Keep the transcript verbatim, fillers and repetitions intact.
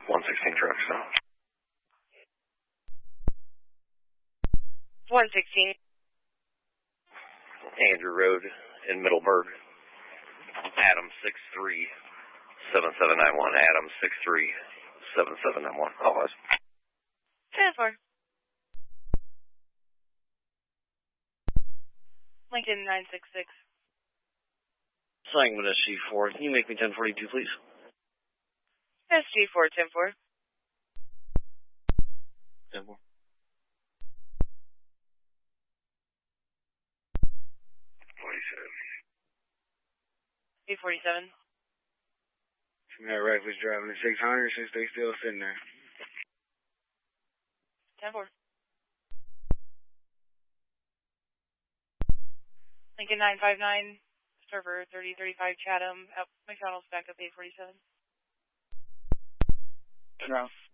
one sixteen trucks. one sixteen. Andrew Road in Middleburg. Adam six three seven seven nine one. Adam six three seven seven nine one. Call us. ten four. Lincoln nine six six. Sangamon S G four. Can you make me ten forty-two, please? S G four, ten four. ten four. forty-seven. eight forty-seven. That rifle's driving a six hundred since they still sitting there. ten four. Lincoln nine five nine, server thirty thirty-five Chatham, at McDonald's backup eight forty-seven. No.